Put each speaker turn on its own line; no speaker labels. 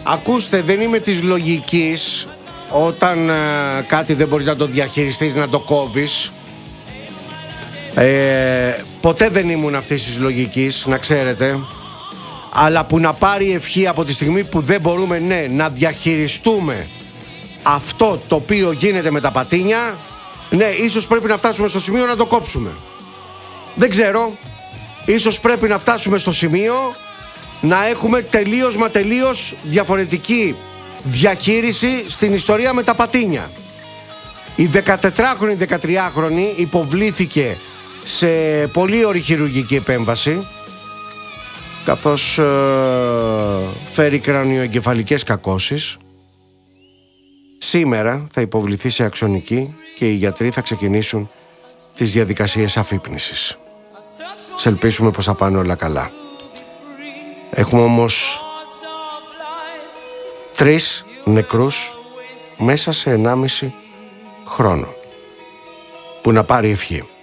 Ακούστε, δεν είμαι της λογικής όταν κάτι δεν μπορείς να το διαχειριστείς να το κόβεις. Ποτέ δεν ήμουν αυτής της λογικής, να ξέρετε. Αλλά που να πάρει ευχή από τη στιγμή που δεν μπορούμε, ναι, να διαχειριστούμε αυτό το οποίο γίνεται με τα πατίνια, ναι, ίσως πρέπει να φτάσουμε στο σημείο να το κόψουμε. Δεν ξέρω. Ίσως πρέπει να φτάσουμε στο σημείο να έχουμε τελείως διαφορετική διαχείριση στην ιστορία με τα πατίνια. Η 14χρονη, 13χρονη υποβλήθηκε σε πολύ ωρη χειρουργική επέμβαση, καθώς φέρει κρανιοεγκεφαλικές κακώσεις. Σήμερα θα υποβληθεί σε αξονική και οι γιατροί θα ξεκινήσουν τις διαδικασίες αφύπνισης. Σε ελπίσουμε πως θα πάνε όλα καλά. Έχουμε όμως 3 νεκρούς μέσα σε 1,5 χρόνο. Που να πάρει ευχή.